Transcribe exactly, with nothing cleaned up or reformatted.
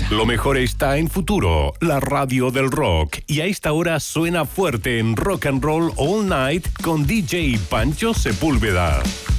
casa. Lo mejor está en Futuro, la radio del rock. Y a esta hora suena fuerte en Rock and Roll All Night con D J Pancho Sepúlveda.